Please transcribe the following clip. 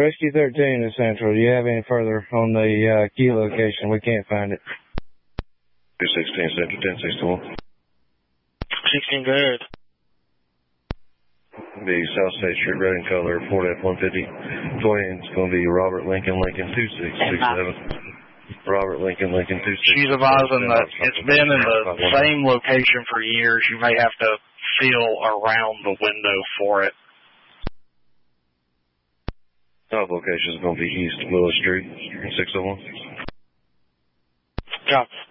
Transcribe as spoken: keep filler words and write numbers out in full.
Rescue thirteen is Central. Do you have any further on the uh, key location? We can't find it. two sixteen Central, ten sixty-one. sixteen, go ahead. The South State Street, red in color, Ford F one fifty. Twin, it's going to be Robert Lincoln, Lincoln two six six seven. Robert Lincoln, Lincoln two six six seven. She's advising that it's been in the same location for years. You may have to feel around the window for it. Top location is going to be East Willis Street, six oh one. Copy.